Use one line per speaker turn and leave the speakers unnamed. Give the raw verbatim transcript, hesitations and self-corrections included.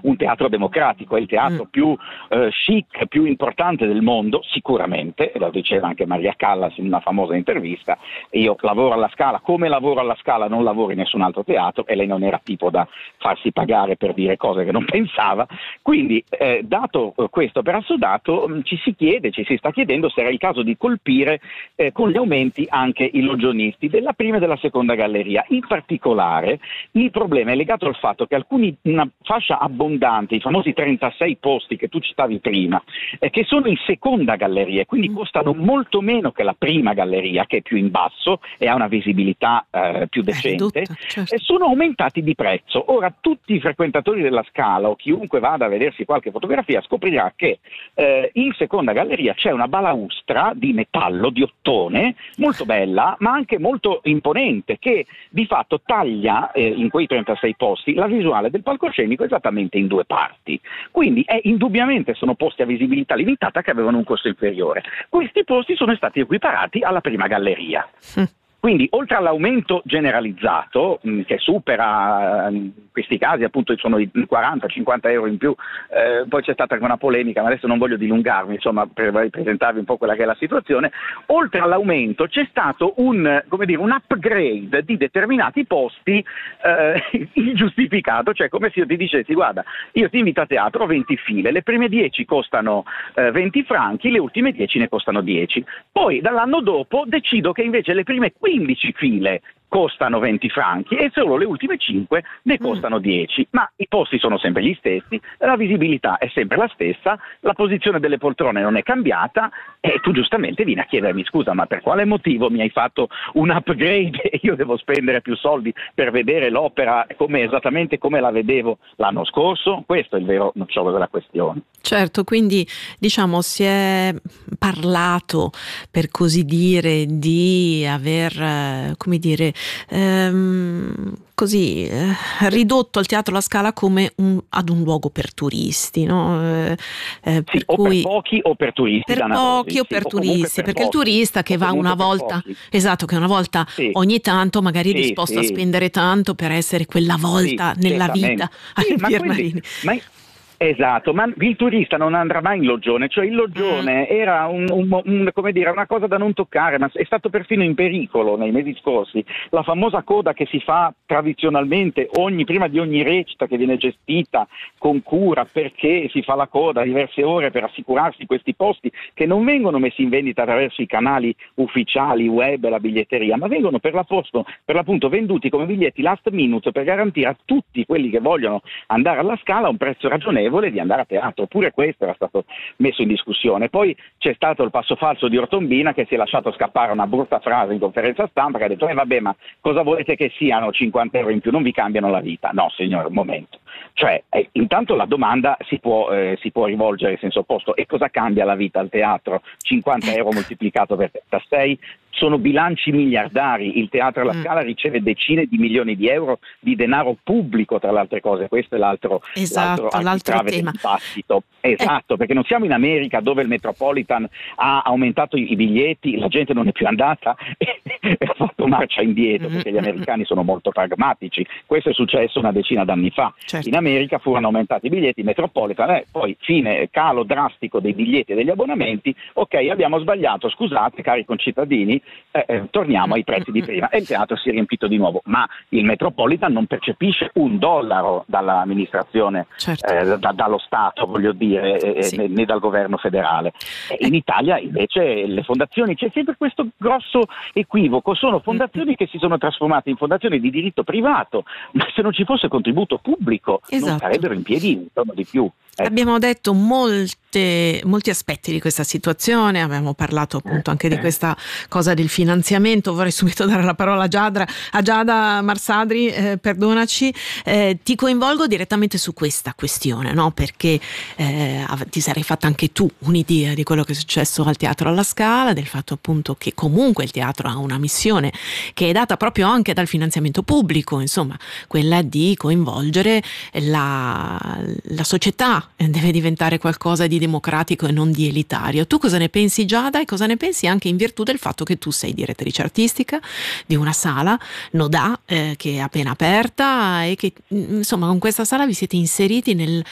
un teatro democratico, è il teatro
Mm.
più eh, chic, più importante del mondo, sicuramente, e lo diceva anche Maria Callas in una famosa intervista. Io lavoro alla Scala, come lavoro alla Scala non lavoro in nessun altro teatro, e lei non era tipo da farsi pagare per dire cose che non pensava. Quindi eh, dato eh, questo per assodato, mh, ci si chiede, ci si sta chiedendo se era il caso di colpire eh, con gli aumenti anche i logionisti della prima e della seconda galleria. In particolare il problema è legato al fatto che alcuni, una fascia abbondante, i famosi trentasei posti che tu citavi prima, eh, che sono in seconda galleria, quindi costano molto meno che la prima galleria, che è più in basso e ha una visibilità eh, più decente,
ridotta, certo.
e sono aumentati di prezzo. Ora tutti i frequentatori della Scala o chiunque vada a vedersi qualche fotografia scoprirà che eh, in seconda galleria c'è una balaustra di metallo, di ottone, molto bella ma anche molto imponente, che di fatto taglia eh, in quei trentasei posti la visuale del palcoscenico esattamente in due parti. Quindi è indubbiamente sono posti a visibilità limitata che avevano un costo inferiore. Questi posti sono stati equiparati alla prima galleria.
Mm.
Quindi oltre all'aumento generalizzato mh, che supera in questi casi appunto sono i quaranta cinquanta euro in più, eh, poi c'è stata anche una polemica, ma adesso non voglio dilungarmi, insomma, per presentarvi un po' quella che è la situazione. Oltre all'aumento c'è stato un, come dire, un upgrade di determinati posti eh, ingiustificato, cioè come se io ti dicessi: guarda, io ti invito a teatro, venti file, le prime dieci costano eh, venti franchi, le ultime dieci ne costano dieci. Poi dall'anno dopo decido che invece le prime quindici file costano venti franchi e solo le ultime cinque ne costano dieci, ma i posti sono sempre gli stessi, la visibilità è sempre la stessa, la posizione delle poltrone non è cambiata, e tu giustamente vieni a chiedermi: scusa, ma per quale motivo mi hai fatto un upgrade e io devo spendere più soldi per vedere l'opera come, esattamente come la vedevo l'anno scorso? Questo è il vero nocciolo della questione.
Certo, quindi diciamo si è parlato, per così dire, di aver, eh, come dire, ehm, così eh, ridotto il Teatro La Scala come un, ad un luogo per turisti, no? Eh, eh, per
Sì, o
cui
per pochi o per turisti,
per
dannosi,
pochi o
sì,
per
o comunque
turisti,
per
perché il
pochi,
turista che
o
va
comunque
una
per
volta,
pochi.
esatto, che una volta
Sì.
ogni tanto magari è
Sì,
disposto a
sì.
spendere tanto per essere quella volta
Sì,
nella
certamente.
vita
Sì,
alle
ma quelli,
Piermarini.
ma esatto, ma il turista non andrà mai in Loggione, cioè il Loggione
Mm.
era un, un, un, come dire, una cosa da non toccare, ma è stato perfino in pericolo nei mesi scorsi. La famosa coda che si fa tradizionalmente ogni, prima di ogni recita, che viene gestita con cura, perché si fa la coda diverse ore per assicurarsi questi posti che non vengono messi in vendita attraverso i canali ufficiali, web e la biglietteria, ma vengono per l'appunto, per l'appunto venduti come biglietti last minute per garantire a tutti quelli che vogliono andare alla Scala un prezzo ragionevole di andare a teatro. Pure questo era stato messo in discussione. Poi c'è stato il passo falso di Ortombina, che si è lasciato scappare una brutta frase in conferenza stampa, che ha detto: eh vabbè, ma cosa volete che siano cinquanta euro in più, non vi cambiano la vita. No signore, un momento, cioè eh, intanto la domanda si può, eh, si può rivolgere in senso opposto: e cosa cambia la vita al teatro? cinquanta euro moltiplicato per trentasei sono bilanci miliardari. Il Teatro alla Scala riceve decine di milioni di euro di denaro pubblico, tra le altre cose. Questo è l'altro,
Esatto,
l'altro
l'altro
architrave
tema.
del dibattito. Esatto, eh. perché non siamo in America, dove il Metropolitan ha aumentato i, i biglietti, la gente non è più andata e ha fatto marcia indietro, perché gli americani sono molto pragmatici. Questo è successo una decina d'anni fa.
Certo.
In America furono aumentati i biglietti, Metropolitan, eh, poi fine, calo drastico dei biglietti e degli abbonamenti. Ok, abbiamo sbagliato, scusate cari concittadini, eh, eh, torniamo ai prezzi di prima, e il teatro si è riempito di nuovo, ma il Metropolitan non percepisce un dollaro dall'amministrazione,
Certo.
eh, da, dallo Stato, voglio dire, eh,
Sì.
né, né dal governo federale. E in Italia invece le fondazioni, c'è sempre questo grosso equivoco, sono fondazioni che si sono trasformate in fondazioni di diritto privato, ma se non ci fosse contributo pubblico
Esatto.
non sarebbero in piedi un tono di più. Eh.
Abbiamo detto molte, molti aspetti di questa situazione, abbiamo parlato appunto anche di questa cosa del finanziamento. Vorrei subito dare la parola a Giada, a Giada Marsadri, eh, perdonaci, eh, ti coinvolgo direttamente su questa questione, no? Perché eh, ti sarei fatta anche tu un'idea di quello che è successo al Teatro alla Scala, del fatto appunto che comunque il teatro ha una missione che è data proprio anche dal finanziamento pubblico, insomma, quella di coinvolgere la, la società, deve diventare qualcosa di democratico e non di elitario. Tu cosa ne pensi, Giada, e cosa ne pensi anche in virtù del fatto che tu sei direttrice artistica di una sala, Nodà, eh, che è appena aperta, e che insomma con questa sala vi siete inseriti nel